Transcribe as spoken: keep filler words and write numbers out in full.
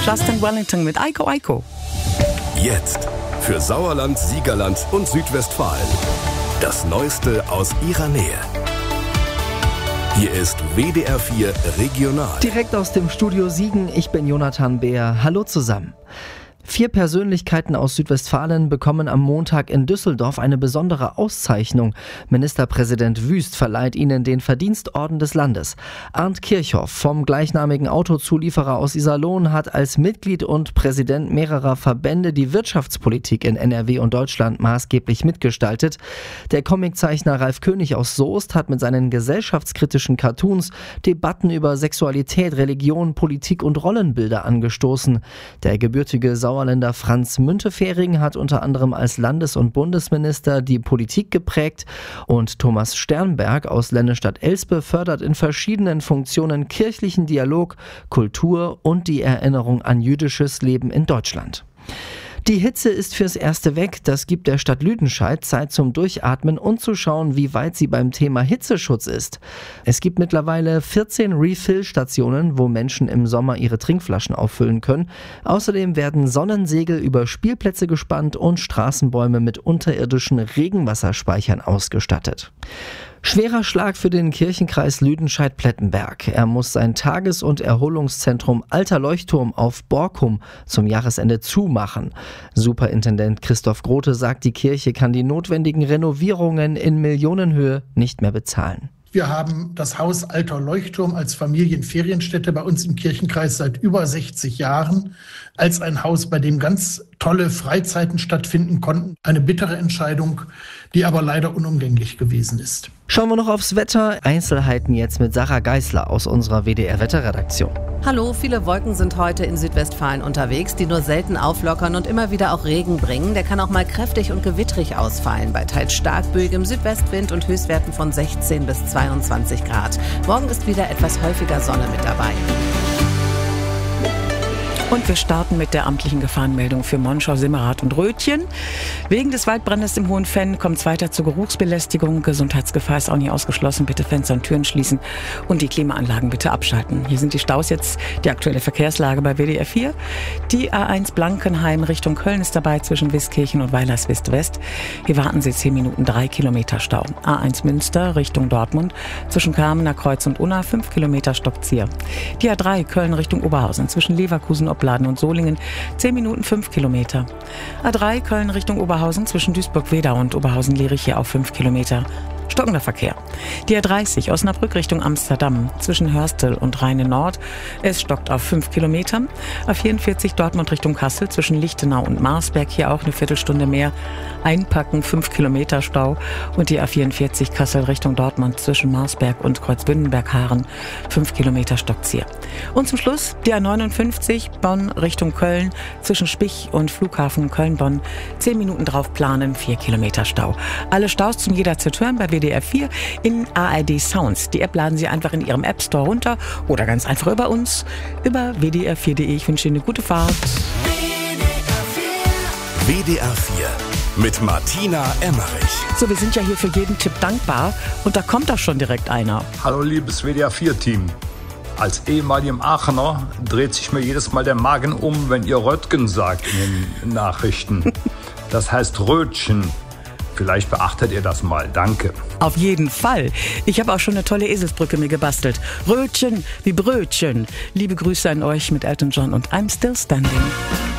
Justin Wellington mit Eiko Eiko. Jetzt für Sauerland, Siegerland und Südwestfalen. Das Neueste aus ihrer Nähe. Hier ist W D R vier Regional. Direkt aus dem Studio Siegen, ich bin Jonathan Beer. Hallo zusammen. Vier Persönlichkeiten aus Südwestfalen bekommen am Montag in Düsseldorf eine besondere Auszeichnung. Ministerpräsident Wüst verleiht ihnen den Verdienstorden des Landes. Arndt Kirchhoff vom gleichnamigen Autozulieferer aus Iserlohn hat als Mitglied und Präsident mehrerer Verbände die Wirtschaftspolitik in N R W und Deutschland maßgeblich mitgestaltet. Der Comiczeichner Ralf König aus Soest hat mit seinen gesellschaftskritischen Cartoons Debatten über Sexualität, Religion, Politik und Rollenbilder angestoßen. Der gebürtige Sauerländer Franz Müntefering hat unter anderem als Landes- und Bundesminister die Politik geprägt und Thomas Sternberg aus Lennestadt-Elspe fördert in verschiedenen Funktionen kirchlichen Dialog, Kultur und die Erinnerung an jüdisches Leben in Deutschland. Die Hitze ist fürs Erste weg. Das gibt der Stadt Lüdenscheid Zeit zum Durchatmen und zu schauen, wie weit sie beim Thema Hitzeschutz ist. Es gibt mittlerweile vierzehn Refill-Stationen, wo Menschen im Sommer ihre Trinkflaschen auffüllen können. Außerdem werden Sonnensegel über Spielplätze gespannt und Straßenbäume mit unterirdischen Regenwasserspeichern ausgestattet. Schwerer Schlag für den Kirchenkreis Lüdenscheid-Plettenberg. Er muss sein Tages- und Erholungszentrum Alter Leuchtturm auf Borkum zum Jahresende zumachen. Superintendent Christoph Grote sagt, die Kirche kann die notwendigen Renovierungen in Millionenhöhe nicht mehr bezahlen. Wir haben das Haus Alter Leuchtturm als Familienferienstätte bei uns im Kirchenkreis seit über sechzig Jahren, als ein Haus, bei dem ganz tolle Freizeiten stattfinden konnten. Eine bittere Entscheidung, die aber leider unumgänglich gewesen ist. Schauen wir noch aufs Wetter. Einzelheiten jetzt mit Sarah Geisler aus unserer W D R-Wetterredaktion. Hallo, viele Wolken sind heute in Südwestfalen unterwegs, die nur selten auflockern und immer wieder auch Regen bringen. Der kann auch mal kräftig und gewittrig ausfallen, bei teils starkböigem Südwestwind und Höchstwerten von sechzehn bis zweiundzwanzig Grad. Morgen ist wieder etwas häufiger Sonne mit dabei. Und wir starten mit der amtlichen Gefahrenmeldung für Monschau, Simmerath und Rötchen. Wegen des Waldbrandes im Hohen Venn kommt es weiter zur Geruchsbelästigung. Gesundheitsgefahr ist auch nicht ausgeschlossen. Bitte Fenster und Türen schließen und die Klimaanlagen bitte abschalten. Hier sind die Staus jetzt, die aktuelle Verkehrslage bei W D R vier. Die A eins Blankenheim Richtung Köln ist dabei zwischen Wiskirchen und Weilerswist-West. Hier warten Sie zehn Minuten, drei Kilometer Stau. A eins Münster Richtung Dortmund zwischen Kamener Kreuz und Unna, fünf Kilometer Stockzier. Die A drei Köln Richtung Oberhausen zwischen Leverkusen, Opladen und Solingen, zehn Minuten, fünf Kilometer. A drei Köln Richtung Oberhausen zwischen Duisburg-Wedau und Oberhausen-Lerich hier auf fünf Kilometer. Stockender Verkehr. Die A dreißig Osnabrück Richtung Amsterdam zwischen Hörstel und Rheine-Nord. Es stockt auf fünf Kilometer. A vierundvierzig Dortmund Richtung Kassel zwischen Lichtenau und Marsberg hier auch eine Viertelstunde mehr. Einpacken, fünf Kilometer Stau. Und die A vierundvierzig Kassel Richtung Dortmund zwischen Marsberg und Kreuzbündenberg-Haaren, fünf Kilometer Stockzier. Und zum Schluss die A neunundfünfzig Bonn Richtung Köln zwischen Spich und Flughafen Köln-Bonn. zehn Minuten drauf planen, vier Kilometer Stau. Alle Staus zum jederzeit hören bei W D R vier in A R D Sounds. Die App laden Sie einfach in Ihrem App Store runter oder ganz einfach über uns, über w d r vier punkt de. Ich wünsche Ihnen eine gute Fahrt. W D R vier mit Martina Emmerich. So, wir sind ja hier für jeden Tipp dankbar und da kommt doch schon direkt einer. Hallo liebes W D R vier Team. Als ehemaligem Aachener dreht sich mir jedes Mal der Magen um, wenn ihr Röttgen sagt in den Nachrichten. Das heißt Rötchen. Vielleicht beachtet ihr das mal. Danke. Auf jeden Fall. Ich habe auch schon eine tolle Eselsbrücke mir gebastelt. Rötchen wie Brötchen. Liebe Grüße an euch mit Elton John und I'm Still Standing.